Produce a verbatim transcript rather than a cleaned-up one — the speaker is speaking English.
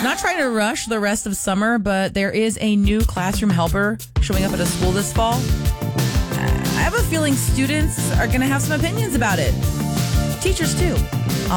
Not trying to rush the rest of summer, but there is a new classroom helper showing up at a school this fall. I have a feeling students are going to have some opinions about it. Teachers, too.